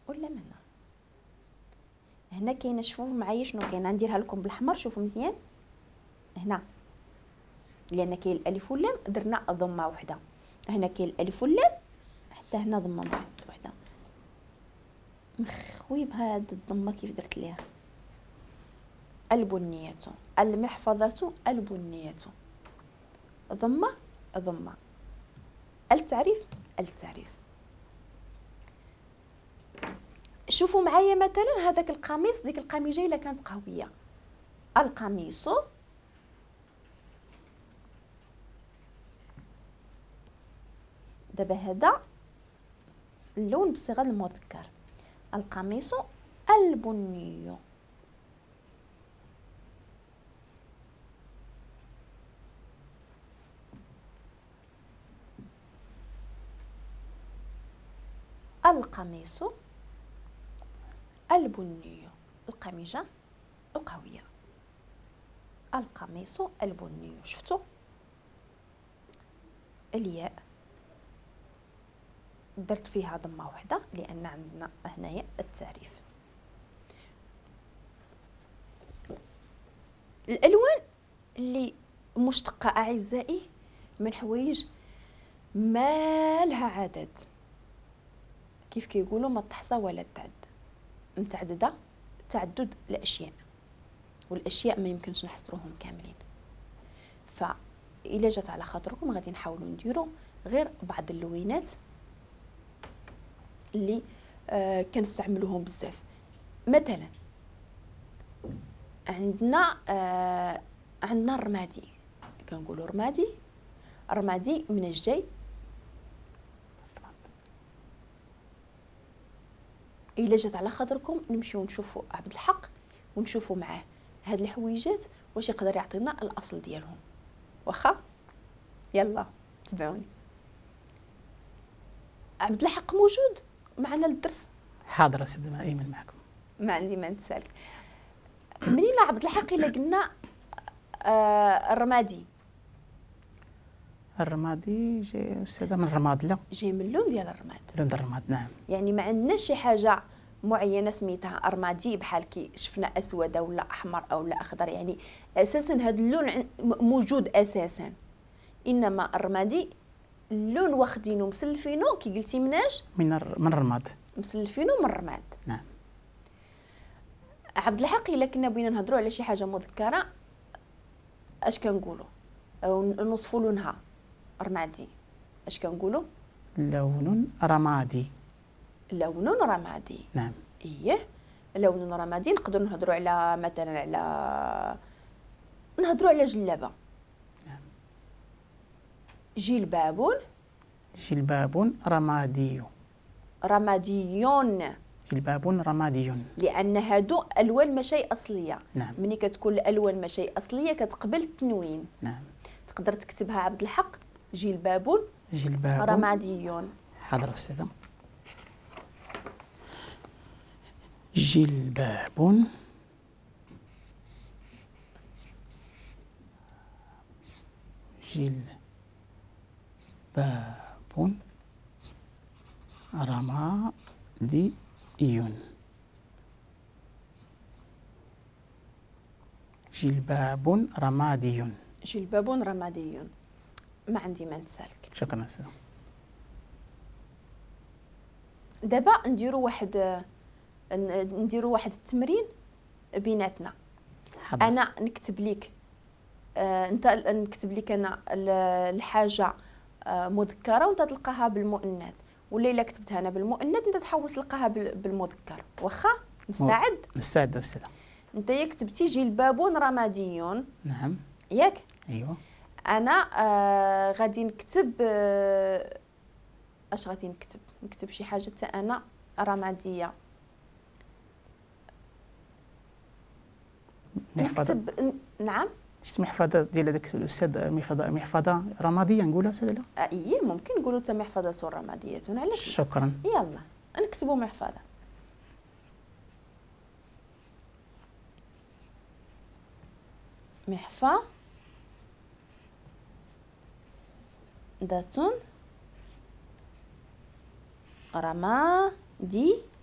ولا من هنا. هنا كاينه، شوفوا معايا شنو كاين، نديرها لكم بالاحمر، شوفوا مزيان هنا، لان كاين الالف واللام درنا ضمه وحده، هنا كاين الالف واللام حتى هنا ضمه وحده. مخوي بهاد الضمه كيف درت ليها، البنيه، المحفظه البنيه، ضمه ضمه، التعريف التعريف. شوفوا معايا مثلا هذاك القميص، ديك القميجه الا كانت قهويه، القميص دابا هذا اللون بصيغه المذكر، القميص البني، القميص البني، القميجه القهويه، القميص البني. شفتوا الياء درت فيها ضمه واحده لان عندنا هنايا التعريف. الالوان اللي مشتقه اعزائي من حوايج ما لها عدد، كيف كيقولوا ما تحصى ولا تعد، متعدده، تعدد الاشياء، والاشياء ما يمكنش نحصروهم كاملين. فإلا جات على خاطركم غادي نحاولوا نديروا غير بعض اللوينات اللي كنستعملوهم بزاف. مثلا عندنا الرمادي، كنقولوا رمادي، رمادي من الجاي. الا جات على خاطركم نمشيو نشوفوا عبد الحق ونشوفوا معاه هاد الحويجات واش يقدر يعطينا الاصل ديالهم. واخا يلا تبعوني. عبد الحق موجود معنا للدرس؟ حاضر سيدي، ما ايمن معكم. ما عندي ما نتسالك. منين عبد الحق الا قلنا الرمادي؟ الرمادي جاي استاذه من الرماد، لا جاي من اللون ديال الرماد. لون الرماد، نعم. يعني ما عندناش شي حاجه معينه سميتها ارمادي بحال كي شفنا اسود ولا احمر او لا اخضر، يعني اساسا هذا اللون موجود اساسا، انما الرمادي اللون واخدينه مسلفينه كي قلتي مناش من الرماد، مسلفينه من الرماد. نعم. عبد الحق الا كنا بغينا نهضروا على شي حاجه مذكره اش كنقولوا، او نوصفوا لونها رمادي، اش كنقولوا؟ لون رمادي. لون رمادي، نعم. ايه لون رمادي. نقدروا نهضروا على مثلا نهضروا على جلابه. نعم. جلباب. جلباب رمادي. رماديون. جلباب رمادي. لان هادو الوان ماشي اصليه. نعم. ملي كتكون الالوان ماشي اصليه كتقبل التنوين. نعم. تقدر تكتبها عبد الحق جلباب رماديون. حاضر استاذه. جلباب رمادي. جلباب رمادي. جلباب رمادي. ما عندي ما نسالك. شكرا استاذه. دابا نديروا واحد التمرين بيناتنا. حضر. انا نكتب لك انت نكتب لك انا الحاجه مذكره وانت تلقاها بالمؤنث، ولا الا كتبتها انا بالمؤنث انت تحاول تلقاها بالمذكر. واخا مستعد؟ مستعد استاذه. انت كتبتي جلباب رمادي. نعم. ياك؟ ايوه. انا غادي نكتب اش غادي نكتب شي حاجه حتى انا رماديه. نكتب نعم. شفت محفظه ديال هذاك الاستاذ، محفظه رماديه نقولها استاذه؟ لا اي ممكن نقولوا حتى محفظه رماديه. علاش؟ شكرا. يلا نكتبوا محفظه. محفظة رمادية.